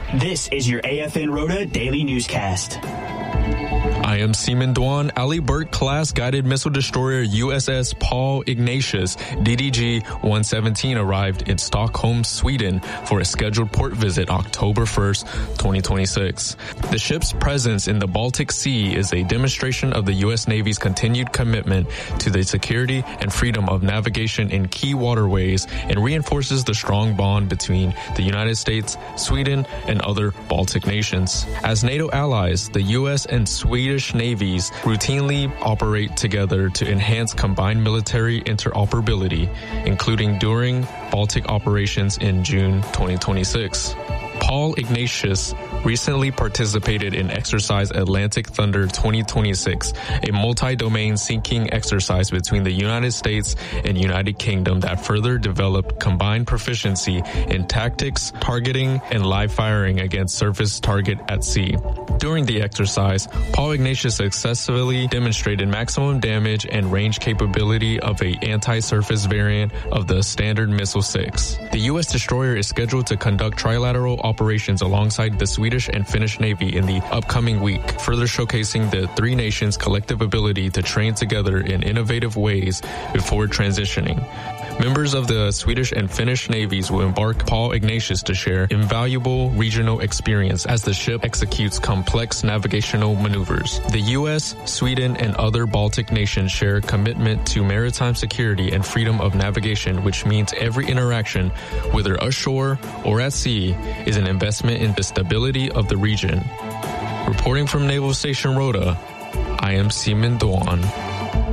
This is your AFN Rota Daily Newscast. I am Seaman Dwan. Ali Burt class guided missile destroyer USS Paul Ignatius DDG-117 arrived in Stockholm, Sweden for a scheduled port visit October 1st, 2026. The ship's presence in the Baltic Sea is a demonstration of the U.S. Navy's continued commitment to the security and freedom of navigation in key waterways and reinforces the strong bond between the United States, Sweden, and other Baltic nations. As NATO allies, the U.S. and Swedish navies routinely operate together to enhance combined military interoperability, including during Baltic operations in June 2026. Paul Ignatius recently participated in Exercise Atlantic Thunder 2026, a multi-domain sinking exercise between the United States and United Kingdom that further developed combined proficiency in tactics, targeting, and live firing against surface target at sea. During the exercise, Paul Ignatius successfully demonstrated maximum damage and range capability of an anti-surface variant of the Standard Missile-6. The U.S. destroyer is scheduled to conduct trilateral operations alongside the Swedish and Finnish Navy in the upcoming week, further showcasing the three nations' collective ability to train together in innovative ways before transitioning. Members of the Swedish and Finnish navies will embark Paul Ignatius to share invaluable regional experience as the ship executes complex navigational maneuvers. The U.S., Sweden, and other Baltic nations share a commitment to maritime security and freedom of navigation, which means every interaction, whether ashore or at sea, is an investment in the stability of the region. Reporting from Naval Station Rota, I am Seaman Dwan.